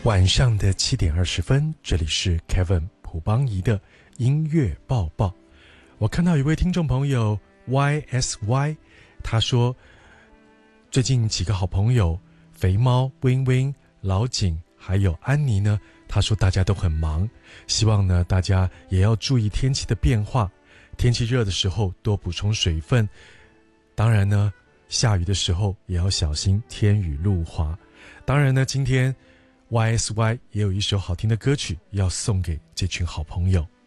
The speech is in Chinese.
晚上的7:20，这里是 Kevin 朴邦仪的音乐报报。我看到一位听众朋友 YSY， 他说最近几个好朋友肥猫、Win Win、老景还有安妮呢，他说大家都很忙，希望呢大家也要注意天气的变化，天气热的时候多补充水分，当然呢下雨的时候也要小心天雨路滑。当然呢今天YSY 也有一首好听的歌曲要送给这群好朋友。